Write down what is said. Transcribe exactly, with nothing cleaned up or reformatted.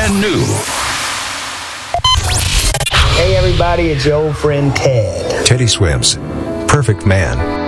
brand new. Hey everybody, it's your old friend Ted. Teddy Swims. Perfect man.